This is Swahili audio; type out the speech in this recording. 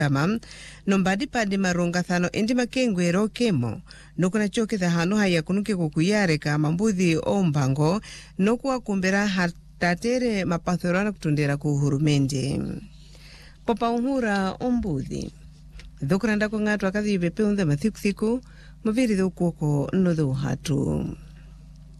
Kama nombadi padi maronga thano endi makengwero kemo nokuna choke thahano haya kunuke kukuyareka mambuthi o mbango nokuwa kumbera hatatere mapathorana kutundera kuhurumende popa uhura ombuthi dhukuranda kungatu akathi bepe undhe mathikusiku muviri dhukuoko nodhu hatu.